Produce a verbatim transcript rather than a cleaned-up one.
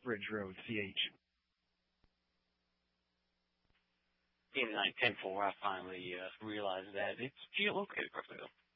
Bridge Road, C H. In nineteen ten four, I finally uh, realized that it's geolocated correctly, though.